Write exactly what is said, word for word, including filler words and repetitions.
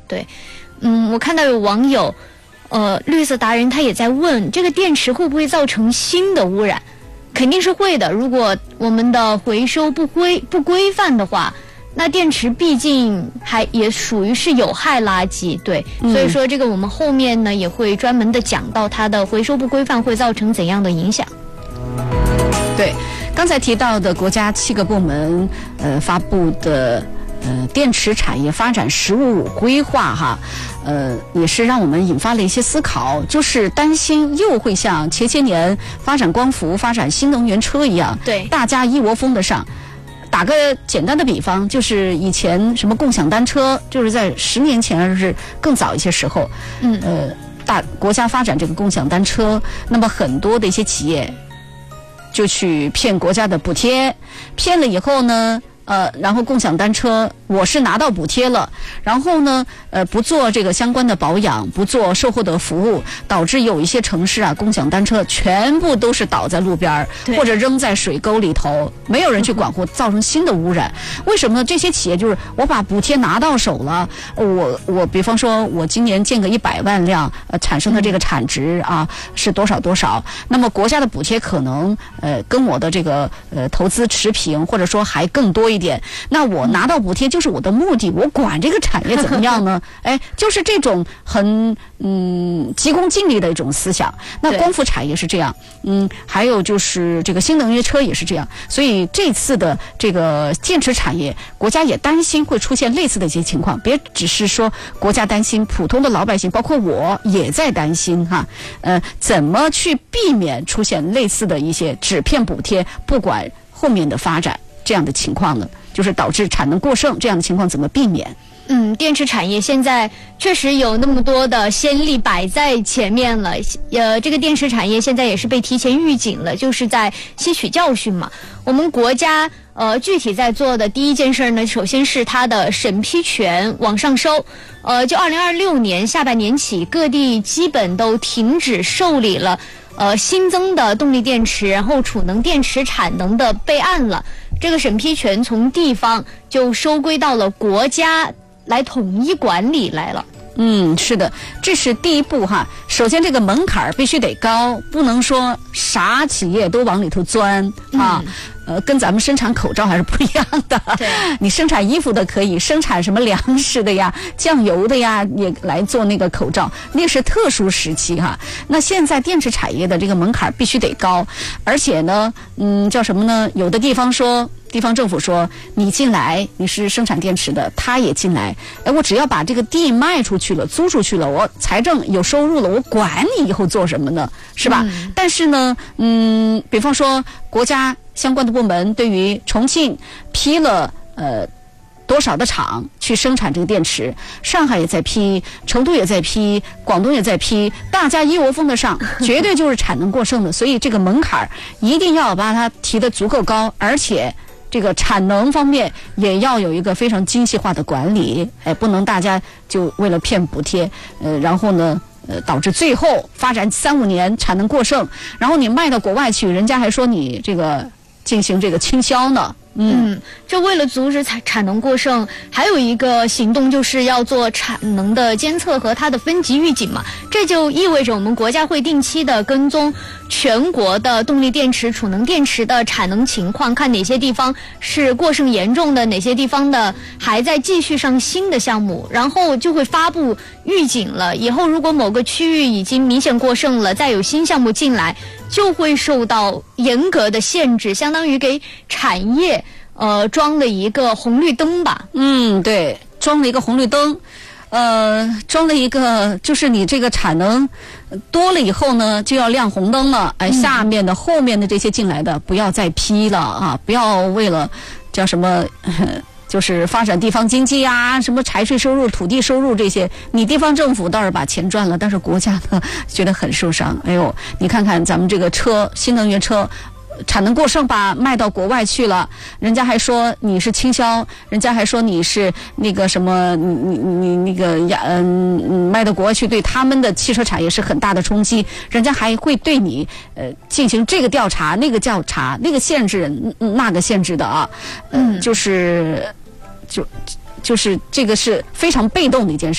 对，嗯，我看到有网友，呃，绿色达人他也在问，这个电池会不会造成新的污染？肯定是会的。如果我们的回收不规不规范的话，那电池毕竟还也属于是有害垃圾，对、嗯，所以说这个我们后面呢也会专门的讲到它的回收不规范会造成怎样的影响。 对，刚才提到的国家七个部门呃发布的呃电池产业发展“十五五”规划哈，呃也是让我们引发了一些思考，就是担心又会像前些年发展光伏、发展新能源车一样， 对， 大家一窝蜂的上。打个简单的比方，就是以前什么共享单车，就是在十年前还是更早一些时候，嗯呃大国家发展这个共享单车，那么很多的一些企业就去骗国家的补贴，骗了以后呢，呃，然后共享单车我是拿到补贴了，然后呢，呃，不做这个相关的保养，不做售后的服务，导致有一些城市啊，共享单车全部都是倒在路边或者扔在水沟里头，没有人去管护，造成新的污染。为什么呢？这些企业就是我把补贴拿到手了，我我比方说我今年建个一百万辆，呃，产生的这个产值啊是多少多少，那么国家的补贴可能呃跟我的这个呃投资持平，或者说还更多一点，那我拿到补贴就是我的目的，我管这个产业怎么样呢？哎，就是这种很嗯急功近利的一种思想。那光伏产业是这样，嗯，还有就是这个新能源车也是这样。所以这次的这个电池产业，国家也担心会出现类似的一些情况。别只是说国家担心，普通的老百姓，包括我也在担心哈。呃，怎么去避免出现类似的一些只骗补贴，不管后面的发展这样的情况呢？就是导致产能过剩这样的情况怎么避免？ 嗯，电池产业现在确实有那么多的先例摆在前面了，呃，这个电池产业现在也是被提前预警了，就是在吸取教训嘛。我们国家呃具体在做的第一件事呢，首先是它的审批权往上收，呃，就二零二六年下半年起，各地基本都停止受理了呃新增的动力电池，然后储能电池产能的备案了。这个审批权从地方就收归到了国家来统一管理来了。 嗯，是的，这是第一步哈。首先这个门槛必须得高，不能说啥企业都往里头钻啊。嗯呃，跟咱们生产口罩还是不一样的。 对， 你生产衣服的可以，生产什么粮食的呀、酱油的呀，也来做那个口罩，那是特殊时期哈。那现在电池产业的这个门槛必须得高，而且呢，嗯，叫什么呢？有的地方说。地方政府说你进来，你是生产电池的，他也进来。哎，我只要把这个地卖出去了，租出去了，我财政有收入了，我管你以后做什么呢？是吧？嗯、但是呢，嗯，比方说国家相关的部门对于重庆批了呃多少的厂去生产这个电池，上海也在批，成都也在批，广东也在批，大家一窝蜂的上，绝对就是产能过剩的。所以这个门槛一定要把它提得足够高，而且。这个产能方面也要有一个非常精细化的管理，哎，不能大家就为了骗补贴，呃，然后呢，呃，导致最后发展三五年产能过剩，然后你卖到国外去，人家还说你这个进行这个倾销呢。 嗯，嗯，这为了阻止产产能过剩，还有一个行动就是要做产能的监测和它的分级预警嘛。这就意味着我们国家会定期的跟踪全国的动力电池、储能电池的产能情况，看哪些地方是过剩严重的，哪些地方的还在继续上新的项目，然后就会发布预警了。以后如果某个区域已经明显过剩了，再有新项目进来，就会受到严格的限制，相当于给产业呃装了一个红绿灯吧。 嗯，对，装了一个红绿灯。呃，装了一个，就是你这个产能多了以后呢，就要亮红灯了。哎，下面的、后面的这些进来的，不要再批了啊！不要为了叫什么，就是发展地方经济啊，什么财税收入、土地收入这些，你地方政府倒是把钱赚了，但是国家呢觉得很受伤。哎呦，你看看咱们这个车，新能源车。产能过剩吧，卖到国外去了，人家还说你是倾销，人家还说你是那个什么，你你你那个呀，嗯，卖到国外去，对他们的汽车产业是很大的冲击，人家还会对你呃进行这个调查、那个调查、那个限制、那个限制的啊，嗯，就是就就是这个是非常被动的一件事。